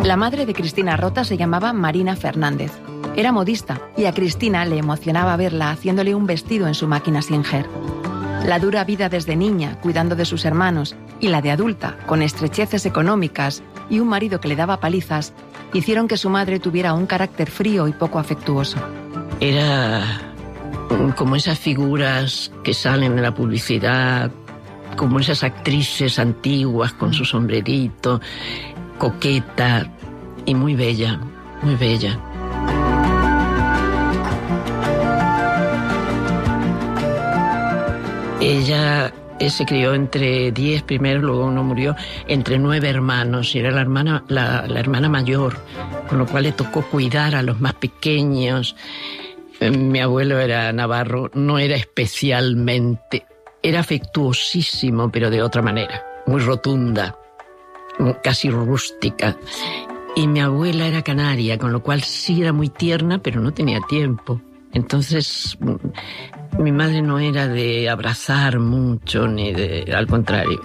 La madre de Cristina Rota se llamaba Marina Fernández. Era modista y a Cristina le emocionaba verla haciéndole un vestido en su máquina Singer. La dura vida desde niña, cuidando de sus hermanos, y la de adulta, con estrecheces económicas y un marido que le daba palizas, hicieron que su madre tuviera un carácter frío y poco afectuoso. Era como esas figuras que salen en la publicidad, como esas actrices antiguas con su sombrerito, coqueta y muy bella, muy bella. Ella se crió entre 10 primero, luego uno murió, entre 9 hermanos, y era la hermana mayor, con lo cual le tocó cuidar a los más pequeños. Mi abuelo era navarro, no era especialmente, era afectuosísimo, pero de otra manera, muy rotunda, casi rústica. Y mi abuela era canaria, con lo cual sí era muy tierna, pero no tenía tiempo. Entonces, mi madre no era de abrazar mucho, ni de, al contrario.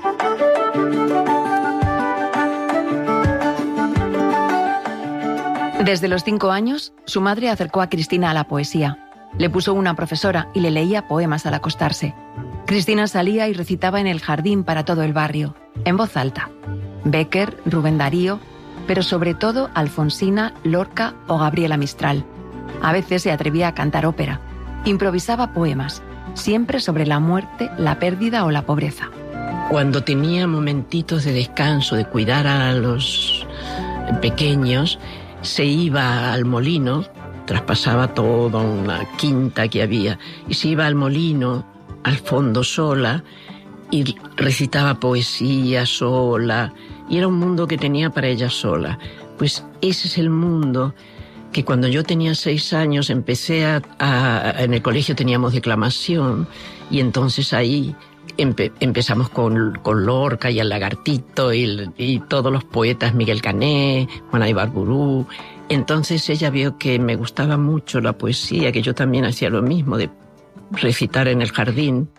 Desde los 5 años, su madre acercó a Cristina a la poesía. Le puso una profesora y le leía poemas al acostarse. Cristina salía y recitaba en el jardín para todo el barrio, en voz alta. Bécquer, Rubén Darío, pero sobre todo Alfonsina, Lorca o Gabriela Mistral. A veces se atrevía a cantar ópera. Improvisaba poemas, siempre sobre la muerte, la pérdida o la pobreza. Cuando tenía momentitos de descanso, de cuidar a los pequeños, se iba al molino, traspasaba toda una quinta que había, y se iba al molino, al fondo sola, y recitaba poesía sola, y era un mundo que tenía para ella sola. Pues ese es el mundo que cuando yo tenía 6 años empecé en el colegio teníamos declamación, y entonces ahí empezamos con Lorca y el Lagartito y todos los poetas, Miguel Cané, Juana Ibarburu. Entonces ella vio que me gustaba mucho la poesía, que yo también hacía lo mismo, de recitar en el jardín.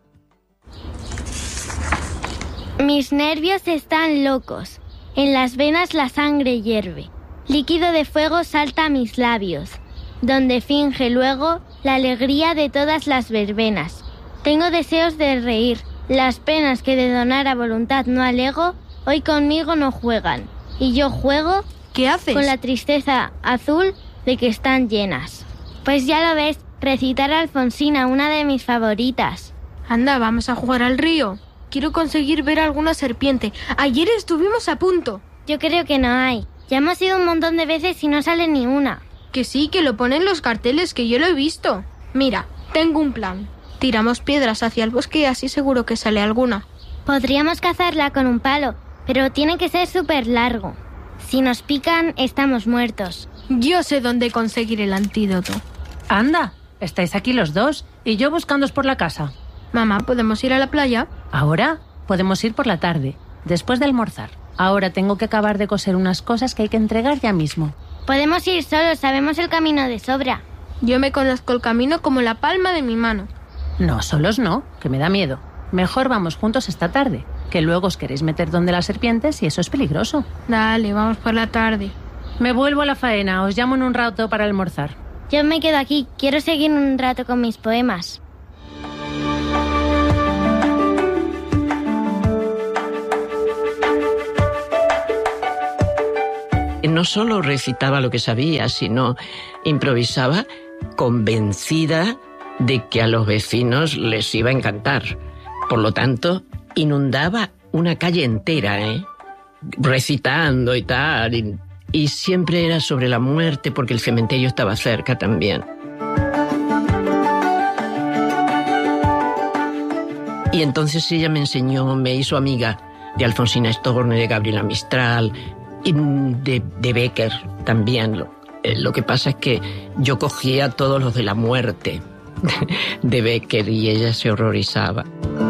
Mis nervios están locos, en las venas la sangre hierve. Líquido de fuego salta a mis labios, donde finge luego la alegría de todas las verbenas. Tengo deseos de reír, las penas que de donar a voluntad no alego, hoy conmigo no juegan. Y yo juego, ¿qué haces? Con la tristeza azul de que están llenas. Pues ya lo ves, recitar a Alfonsina, una de mis favoritas. Anda, vamos a jugar al río. Quiero conseguir ver alguna serpiente. Ayer estuvimos a punto. Yo creo que no hay. Ya hemos ido un montón de veces y no sale ni una. Que sí, que lo ponen los carteles, que yo lo he visto. Mira, tengo un plan. Tiramos piedras hacia el bosque y así seguro que sale alguna. Podríamos cazarla con un palo, pero tiene que ser súper largo. Si nos pican, estamos muertos. Yo sé dónde conseguir el antídoto. Anda, estáis aquí los dos y yo buscándoos por la casa. Mamá, ¿podemos ir a la playa? ¿Ahora? Podemos ir por la tarde, después de almorzar. Ahora tengo que acabar de coser unas cosas que hay que entregar ya mismo. Podemos ir solos, sabemos el camino de sobra. Yo me conozco el camino como la palma de mi mano. No, solos no, que me da miedo. Mejor vamos juntos esta tarde, que luego os queréis meter donde las serpientes y eso es peligroso. Dale, vamos por la tarde. Me vuelvo a la faena, os llamo en un rato para almorzar. Yo me quedo aquí, quiero seguir un rato con mis poemas. No solo recitaba lo que sabía, sino improvisaba convencida de que a los vecinos les iba a encantar. Por lo tanto, inundaba una calle entera, recitando y tal. Y siempre era sobre la muerte porque el cementerio estaba cerca también. Y entonces ella me enseñó, me hizo amiga de Alfonsina Storni, de Gabriela Mistral, y de Bécquer también. Lo que pasa es que yo cogía todos los de la muerte de Bécquer y ella se horrorizaba.